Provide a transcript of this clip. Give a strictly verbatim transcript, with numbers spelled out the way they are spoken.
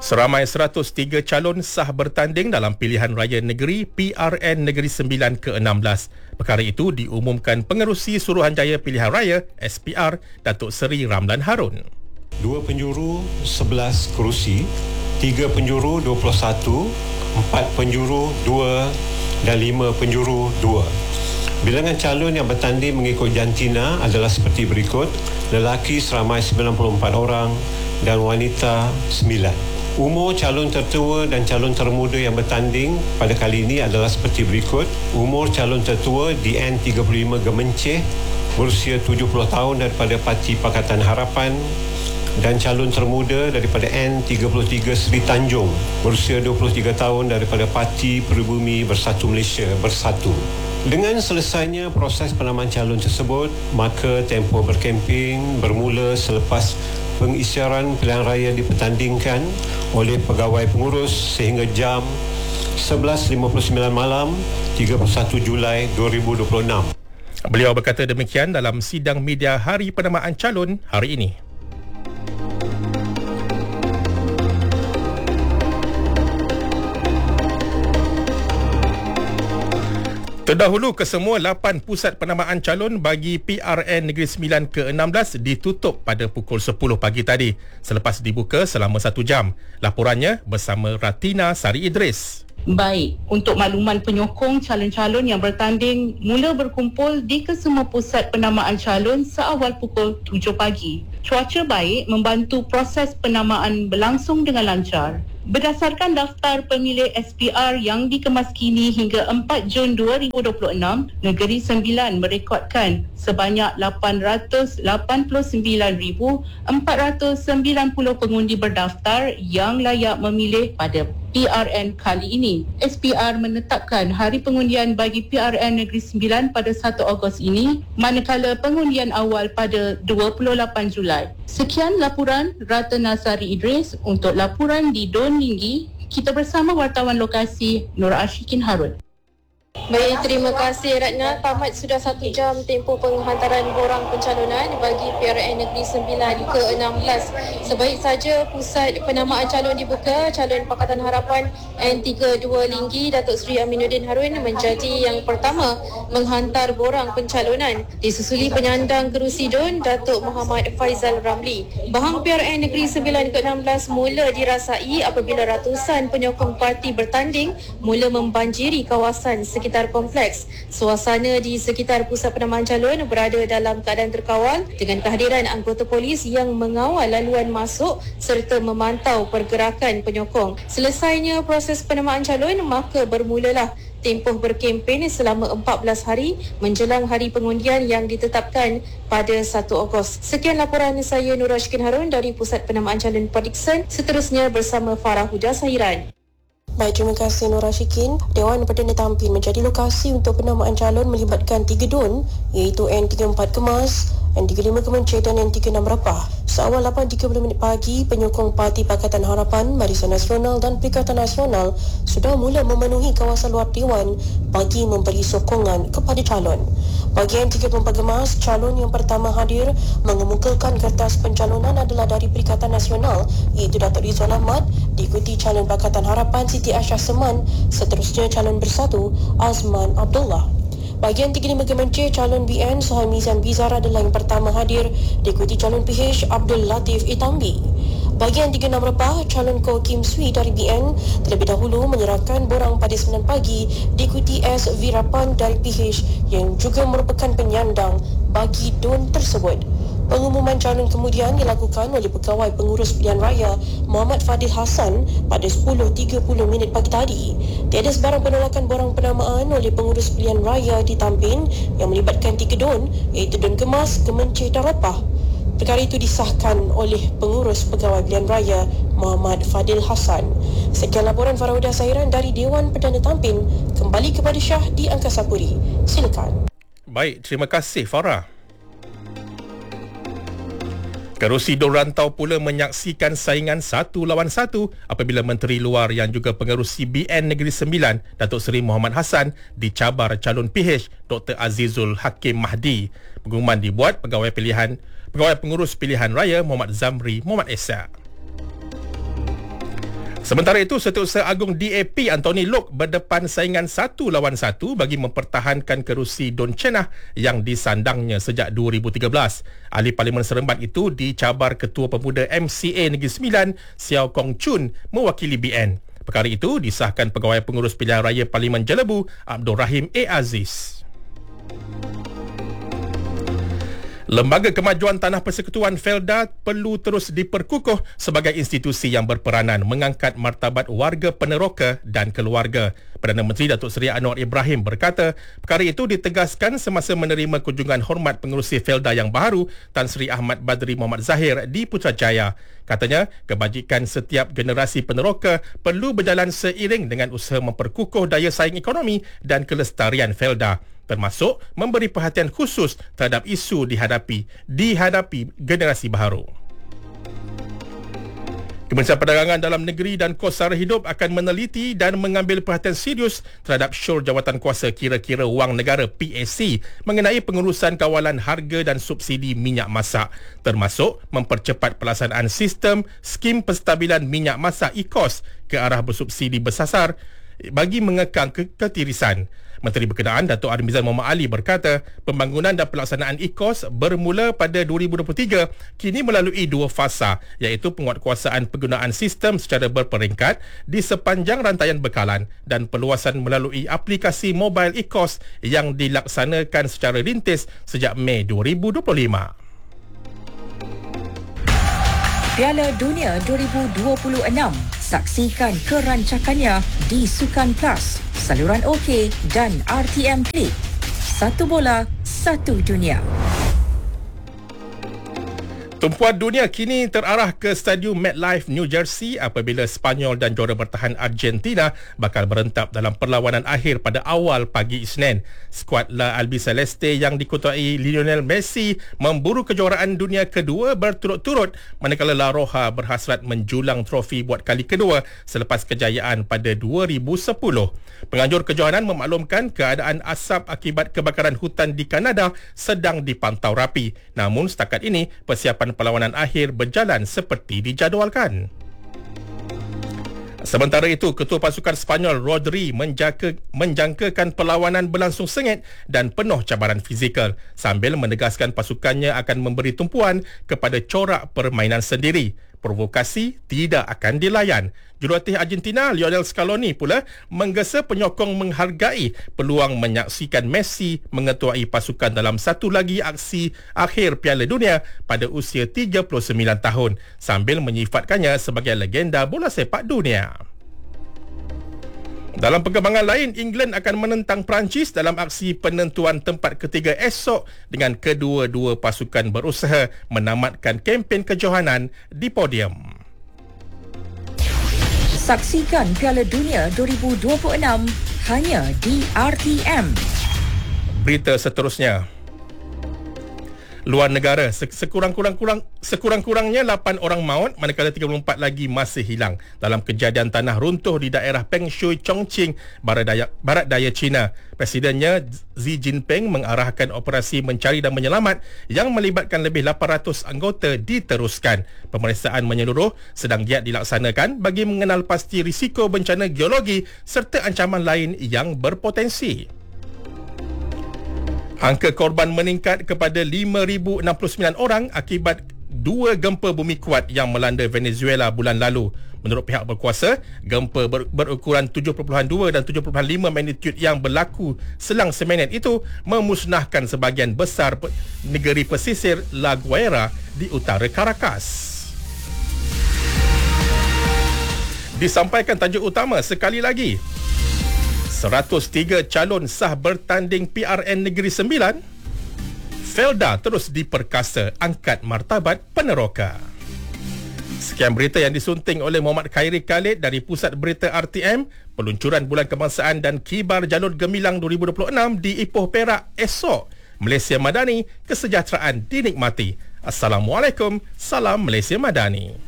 Seramai seratus tiga calon sah bertanding dalam pilihan raya negeri P R N Negeri Sembilan ke enam belas. Perkara itu diumumkan Pengerusi Suruhanjaya Pilihan Raya S P R Datuk Seri Ramlan Harun. Dua penjuru sebelas kerusi, tiga penjuru dua puluh satu, empat penjuru dua dan lima penjuru dua. Bilangan calon yang bertanding mengikut jantina adalah seperti berikut: lelaki seramai sembilan puluh empat orang dan wanita sembilan. Umur calon tertua dan calon termuda yang bertanding pada kali ini adalah seperti berikut. Umur calon tertua D N tiga puluh lima Gemenceh berusia tujuh puluh tahun daripada Parti Pakatan Harapan, dan calon termuda daripada N tiga puluh tiga Seri Tanjung berusia dua puluh tiga tahun daripada Parti Peribumi Bersatu Malaysia Bersatu. Dengan selesainya proses penamaan calon tersebut, maka tempoh berkemping bermula selepas pengisytiharan pilihan raya dipertandingkan oleh pegawai pengurus sehingga jam sebelas lima puluh sembilan malam tiga puluh satu Julai dua ribu dua puluh enam. Beliau berkata demikian dalam sidang media hari penamaan calon hari ini. Terdahulu, kesemua lapan pusat penamaan calon bagi P R N Negeri Sembilan ke enam belas ditutup pada pukul sepuluh pagi tadi selepas dibuka selama satu jam. Laporannya bersama Ratina Sari Idris. Baik, untuk makluman penyokong calon-calon yang bertanding mula berkumpul di kesemua pusat penamaan calon seawal pukul tujuh pagi. Cuaca baik membantu proses penamaan berlangsung dengan lancar. Berdasarkan daftar pemilih S P R yang dikemas kini hingga empat Jun dua ribu dua puluh enam, Negeri Sembilan merekodkan sebanyak lapan ratus lapan puluh sembilan ribu empat ratus sembilan puluh pengundi berdaftar yang layak memilih pada P R N kali ini. S P R menetapkan hari pengundian bagi P R N Negeri Sembilan pada satu Ogos ini, manakala pengundian awal pada dua puluh lapan Julai. Sekian laporan Ratna Sari Idris untuk laporan di Don Linggi. Kita bersama wartawan lokasi Nur Ashikin Harun. Baik, terima kasih Ratna. Tamat sudah satu jam tempoh penghantaran borang pencalonan bagi P R N Negeri Sembilan ke enam belas. Sebaik saja pusat penamaan calon dibuka, calon Pakatan Harapan N tiga puluh dua Linggi Datuk Seri Aminuddin Harun menjadi yang pertama menghantar borang pencalonan, disusuli penyandang kerusi Don Datuk Muhammad Faizal Ramli. Bahang P R N Negeri Sembilan ke enam belas mula dirasai apabila ratusan penyokong parti bertanding mula membanjiri kawasan sekitar sekitar kompleks. Suasana di sekitar pusat penamaan calon berada dalam keadaan terkawal dengan kehadiran anggota polis yang mengawal laluan masuk serta memantau pergerakan penyokong. Selesainya proses penamaan calon, maka bermulalah tempoh berkempen selama empat belas hari menjelang hari pengundian yang ditetapkan pada satu Ogos. Sekian laporan saya Nur Ashikin Harun dari Pusat Penamaan Calon Port Dickson. Seterusnya bersama Farah Huda Sahiran. Baik, terima kasih Nur Ashikin. Dewan Perdana Tampin menjadi lokasi untuk penamaan calon melibatkan tiga don iaitu N tiga puluh empat Kemas, N tiga puluh lima Kemenceh dan N tiga puluh enam Rapah. Seawal lapan tiga puluh minit pagi, penyokong Parti Pakatan Harapan, Barisan Nasional dan Perikatan Nasional sudah mula memenuhi kawasan luar Dewan bagi memberi sokongan kepada calon. Bagi N tiga puluh empat Kemas, calon yang pertama hadir mengemukakan kertas pencalonan adalah dari Perikatan Nasional iaitu Datuk Rizwan Ahmad, diikuti calon Pakatan Harapan Siti Aisyah Seman, seterusnya calon Bersatu Azman Abdullah. Bahagian tiga puluh lima Gemenceh, calon B N Suhaimizan Bizar adalah yang pertama hadir, diikuti calon P H Abdul Latif Itambi. Bahagian tiga puluh enam Repah, calon Ko Kim Sui dari B N terlebih dahulu menyerahkan borang pada sembilan pagi, diikuti S Virapan dari P H yang juga merupakan penyandang bagi don tersebut. Pengumuman calon kemudian dilakukan oleh Pegawai Pengurus Pilihan Raya Muhammad Fadil Hassan pada sepuluh tiga puluh minit pagi tadi. Tiada sebarang penolakan borang penamaan oleh Pengurus Pilihan Raya di Tampin yang melibatkan tiga don iaitu Don Kemas, Kemenceh dan Rapah. Perkara itu disahkan oleh Pengurus Pegawai Pilihan Raya Muhammad Fadil Hassan. Sekian laporan Farah Huda Sahiran dari Dewan Perdana Tampin. Kembali kepada Syah di Angkasa Puri. Silakan. Baik, terima kasih Farah. Kerusi Don Rantau pula menyaksikan saingan satu lawan satu apabila Menteri Luar yang juga pengerusi B N Negeri Sembilan, Datuk Seri Muhammad Hassan, dicabar calon P H Doktor Azizul Hakim Mahdi. Pengumuman dibuat Pegawai Pilihan Pegawai Pengurus Pilihan Raya Muhammad Zamri Muhammad Esa. Sementara itu, Setiausaha Agung D A P Anthony Loke berdepan saingan satu lawan satu bagi mempertahankan kerusi Don Cenah yang disandangnya sejak dua ribu tiga belas. Ahli Parlimen Seremban itu dicabar Ketua Pemuda M C A Negeri Sembilan, Siao Kong Chun, mewakili B N. Perkara itu disahkan Pegawai Pengurus Pilihan Raya Parlimen Jelebu, Abdul Rahim A. Aziz. Lembaga Kemajuan Tanah Persekutuan Felda perlu terus diperkukuh sebagai institusi yang berperanan mengangkat martabat warga Peneroka dan keluarga. Perdana Menteri Datuk Seri Anwar Ibrahim berkata, perkara itu ditegaskan semasa menerima kunjungan hormat pengerusi Felda yang baru, Tan Sri Ahmad Badri Muhammad Zahir di Putrajaya. Katanya, kebajikan setiap generasi Peneroka perlu berjalan seiring dengan usaha memperkukuh daya saing ekonomi dan kelestarian Felda, termasuk memberi perhatian khusus terhadap isu dihadapi dihadapi generasi baharu. Kementerian Perdagangan Dalam Negeri dan Kos Sara Hidup akan meneliti dan mengambil perhatian serius terhadap syur jawatan kuasa kira-kira wang negara P A C mengenai pengurusan kawalan harga dan subsidi minyak masak, termasuk mempercepat pelaksanaan sistem skim penstabilan minyak masak E C O S ke arah bersubsidi bersasar bagi mengekang ke- ketirisan. Menteri Berkenaan Datuk Armizan Muhammad Ali berkata, pembangunan dan pelaksanaan E C O S bermula pada dua ribu dua puluh tiga kini melalui dua fasa, iaitu penguatkuasaan penggunaan sistem secara berperingkat di sepanjang rantaian bekalan dan perluasan melalui aplikasi mobile E C O S yang dilaksanakan secara rintis sejak Mei dua ribu dua puluh lima. Piala Dunia dua ribu dua puluh enam. Saksikan kerancakannya di Sukan Plus, saluran OK dan R T M Klik. Satu bola, satu dunia. Tumpuan dunia kini terarah ke Stadium MetLife, New Jersey apabila Sepanyol dan juara bertahan Argentina bakal berentap dalam perlawanan akhir pada awal pagi Isnin. Skuad La Albiceleste yang dikutuai Lionel Messi memburu kejuaraan dunia kedua berturut-turut, manakala La Roja berhasrat menjulang trofi buat kali kedua selepas kejayaan pada dua ribu sepuluh. Penganjur kejohanan memaklumkan keadaan asap akibat kebakaran hutan di Kanada sedang dipantau rapi. Namun setakat ini, persiapan perlawanan akhir berjalan seperti dijadualkan. Sementara itu, Ketua Pasukan Sepanyol Rodri menjangka, menjangkakan perlawanan berlangsung sengit dan penuh cabaran fizikal sambil menegaskan pasukannya akan memberi tumpuan kepada corak permainan sendiri. Provokasi tidak akan dilayan. Jurulatih Argentina Lionel Scaloni pula menggesa penyokong menghargai peluang menyaksikan Messi mengetuai pasukan dalam satu lagi aksi akhir Piala Dunia pada usia tiga puluh sembilan tahun sambil menyifatkannya sebagai legenda bola sepak dunia. Dalam perkembangan lain, England akan menentang Perancis dalam aksi penentuan tempat ketiga esok dengan kedua-dua pasukan berusaha menamatkan kempen kejohanan di podium. Saksikan Piala Dunia dua ribu dua puluh enam hanya di R T M. Berita seterusnya. Luar negara, sekurang-kurang sekurang-kurangnya lapan orang maut manakala tiga puluh empat lagi masih hilang dalam kejadian tanah runtuh di daerah Peng Shui, Chongqing, barat daya, barat daya China. Presidennya Xi Jinping mengarahkan operasi mencari dan menyelamat yang melibatkan lebih lapan ratus anggota diteruskan. Pemeriksaan menyeluruh sedang giat dilaksanakan bagi mengenal pasti risiko bencana geologi serta ancaman lain yang berpotensi. Angka korban meningkat kepada lima ribu enam puluh sembilan orang akibat dua gempa bumi kuat yang melanda Venezuela bulan lalu. Menurut pihak berkuasa, gempa ber- berukuran tujuh perpuluhan dua dan tujuh perpuluhan lima magnitud yang berlaku selang seminit itu memusnahkan sebahagian besar pe- negeri pesisir La Guaira di utara Caracas. Disampaikan tajuk utama sekali lagi. seratus tiga calon sah bertanding P R N Negeri Sembilan. Felda terus diperkasa angkat martabat peneroka. Sekian berita yang disunting oleh Muhammad Khairi Khalid dari Pusat Berita R T M. Peluncuran Bulan Kebangsaan dan Kibar Jalur Gemilang dua ribu dua puluh enam di Ipoh Perak esok. Malaysia Madani, kesejahteraan dinikmati. Assalamualaikum, salam Malaysia Madani.